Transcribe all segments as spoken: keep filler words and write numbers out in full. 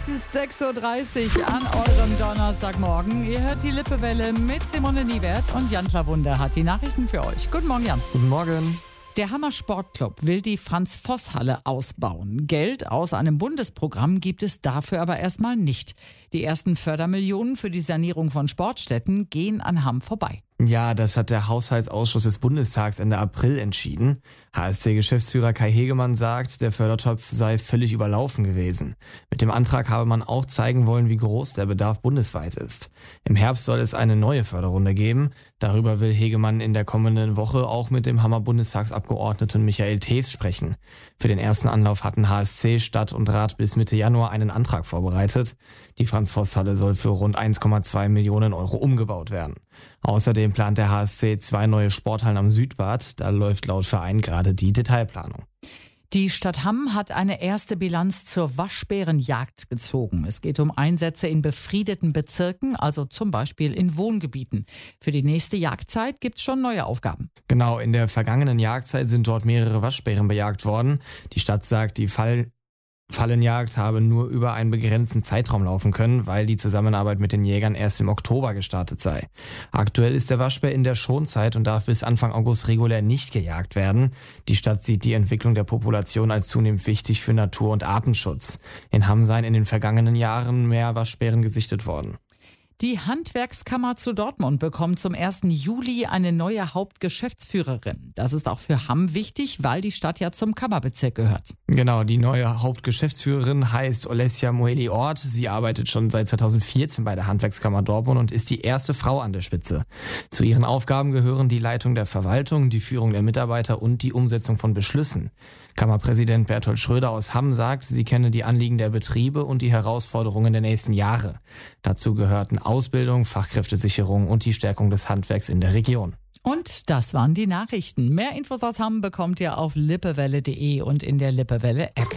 Es ist sechs Uhr dreißig an eurem Donnerstagmorgen. Ihr hört die Lippewelle mit Simone Niewert und Jan Schlawunde hat die Nachrichten für euch. Guten Morgen, Jan. Guten Morgen. Der Hammer Sportclub will die Franz-Voss-Halle ausbauen. Geld aus einem Bundesprogramm gibt es dafür aber erstmal nicht. Die ersten Fördermillionen für die Sanierung von Sportstätten gehen an Hamm vorbei. Ja, das hat der Haushaltsausschuss des Bundestags Ende April entschieden. H S C-Geschäftsführer Kai Hegemann sagt, der Fördertopf sei völlig überlaufen gewesen. Mit dem Antrag habe man auch zeigen wollen, wie groß der Bedarf bundesweit ist. Im Herbst soll es eine neue Förderrunde geben. Darüber will Hegemann in der kommenden Woche auch mit dem Hammer-Bundestagsabgeordneten Michael Tews sprechen. Für den ersten Anlauf hatten H S C, Stadt und Rat bis Mitte Januar einen Antrag vorbereitet. Die Franz-Voss-Halle soll für rund eins Komma zwei Millionen Euro umgebaut werden. Außerdem plant der H S C zwei neue Sporthallen am Südbad. Da läuft laut Verein gerade die Detailplanung. Die Stadt Hamm hat eine erste Bilanz zur Waschbärenjagd gezogen. Es geht um Einsätze in befriedeten Bezirken, also zum Beispiel in Wohngebieten. Für die nächste Jagdzeit gibt es schon neue Aufgaben. Genau, in der vergangenen Jagdzeit sind dort mehrere Waschbären bejagt worden. Die Stadt sagt, die Fall Fallenjagd habe nur über einen begrenzten Zeitraum laufen können, weil die Zusammenarbeit mit den Jägern erst im Oktober gestartet sei. Aktuell ist der Waschbär in der Schonzeit und darf bis Anfang August regulär nicht gejagt werden. Die Stadt sieht die Entwicklung der Population als zunehmend wichtig für Natur- und Artenschutz. In Hamm seien in den vergangenen Jahren mehr Waschbären gesichtet worden. Die Handwerkskammer zu Dortmund bekommt zum ersten Juli eine neue Hauptgeschäftsführerin. Das ist auch für Hamm wichtig, weil die Stadt ja zum Kammerbezirk gehört. Genau, die neue Hauptgeschäftsführerin heißt Olesja Moeli-Ort. Sie arbeitet schon seit zweitausendvierzehn bei der Handwerkskammer Dortmund und ist die erste Frau an der Spitze. Zu ihren Aufgaben gehören die Leitung der Verwaltung, die Führung der Mitarbeiter und die Umsetzung von Beschlüssen. Kammerpräsident Berthold Schröder aus Hamm sagt, sie kenne die Anliegen der Betriebe und die Herausforderungen der nächsten Jahre. Dazu gehörten Ausbildung, Fachkräftesicherung und die Stärkung des Handwerks in der Region. Und das waren die Nachrichten. Mehr Infos aus Hamm bekommt ihr auf lippewelle punkt de und in der Lippewelle-App.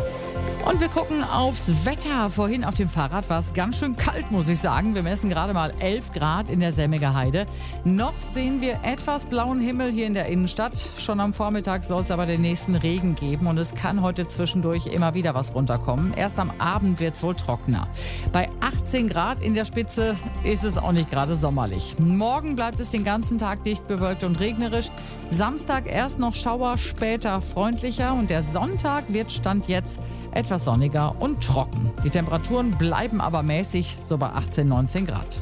Und wir gucken aufs Wetter. Vorhin auf dem Fahrrad war es ganz schön kalt, muss ich sagen. Wir messen gerade mal elf Grad in der Semmiger Heide. Noch sehen wir etwas blauen Himmel hier in der Innenstadt. Schon am Vormittag soll es aber den nächsten Regen geben und es kann heute zwischendurch immer wieder was runterkommen. Erst am Abend wird es wohl trockener. Bei achtzehn Grad in der Spitze ist es auch nicht gerade sommerlich. Morgen bleibt es den ganzen Tag dicht bewölkt und regnerisch. Samstag erst noch Schauer, später freundlicher und der Sonntag wird Stand jetzt etwas sonniger und trocken. Die Temperaturen bleiben aber mäßig, so bei achtzehn, neunzehn Grad.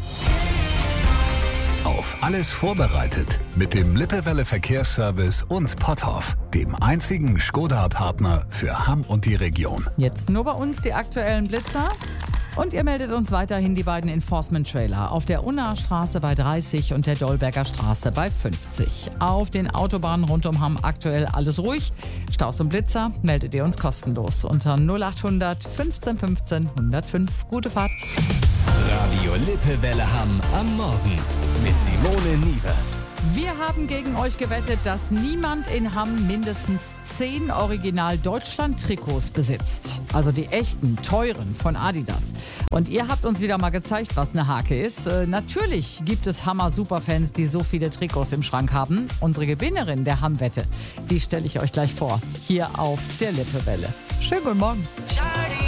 Auf alles vorbereitet mit dem Lippewelle Verkehrsservice und Potthoff, dem einzigen Skoda-Partner für Hamm und die Region. Jetzt nur bei uns die aktuellen Blitzer. Und ihr meldet uns weiterhin die beiden Enforcement-Trailer auf der Unnaer Straße bei dreißig und der Dolberger Straße bei fünfzig. Auf den Autobahnen rund um Hamm aktuell alles ruhig. Staus und Blitzer meldet ihr uns kostenlos unter null achthundert fünfzehn fünfzehn hundertfünf. Gute Fahrt. Radio Lippewelle Hamm am Morgen mit Simone Niewert. Wir haben gegen euch gewettet, dass niemand in Hamm mindestens zehn Original-Deutschland-Trikots besitzt. Also die echten, teuren von Adidas. Und ihr habt uns wieder mal gezeigt, was eine Hake ist. Äh, natürlich gibt es Hammer-Superfans, die so viele Trikots im Schrank haben. Unsere Gewinnerin der Hamm-Wette, die stelle ich euch gleich vor. Hier auf der Lippewelle. Schönen guten Morgen.